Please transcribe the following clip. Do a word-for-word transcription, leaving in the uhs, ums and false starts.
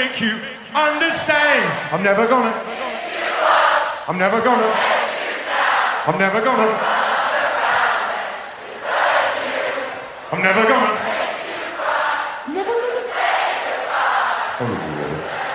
make you understand. I'm never gonna. I'm never gonna. I'm never gonna. I'm never gonna. I'm never gonna.